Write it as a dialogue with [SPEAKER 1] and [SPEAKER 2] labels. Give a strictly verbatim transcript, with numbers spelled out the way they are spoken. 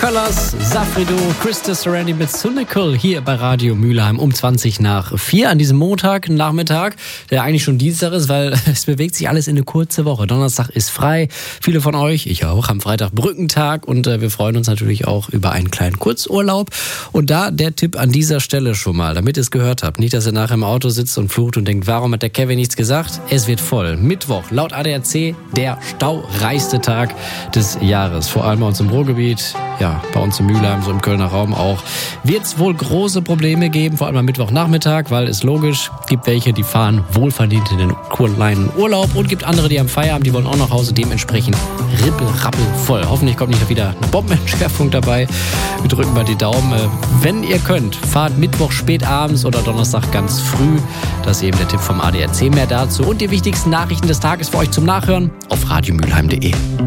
[SPEAKER 1] Colors, Safrido, Krista Serenity mit Cynical hier bei Radio Mülheim um zwanzig nach vier an diesem Montag, Nachmittag, der eigentlich schon Dienstag ist, weil es bewegt sich alles in eine kurze Woche. Donnerstag ist frei. Viele von euch, ich auch, am Freitag Brückentag und äh, wir freuen uns natürlich auch über einen kleinen Kurzurlaub. Und da der Tipp an dieser Stelle schon mal, damit ihr es gehört habt. Nicht, dass ihr nachher im Auto sitzt und flucht und denkt, warum hat der Kevin nichts gesagt? Es wird voll. Mittwoch, laut A D A C, der staureichste Tag des Jahres. Vor allem bei uns im Ruhrgebiet, ja, bei uns in Mülheim, so im Kölner Raum auch, wird es wohl große Probleme geben, vor allem am Mittwochnachmittag, weil es logisch gibt welche, die fahren wohlverdient in den kleinen Urlaub und gibt andere, die am Feierabend, die wollen auch nach Hause, dementsprechend rippelrappel voll. Hoffentlich kommt nicht wieder eine Bombenentschärfung dabei. Wir drücken mal die Daumen. Wenn ihr könnt, fahrt Mittwoch spät abends oder Donnerstag ganz früh. Das ist eben der Tipp vom A D A C. Mehr dazu und die wichtigsten Nachrichten des Tages für euch zum Nachhören auf radiomülheim punkt de.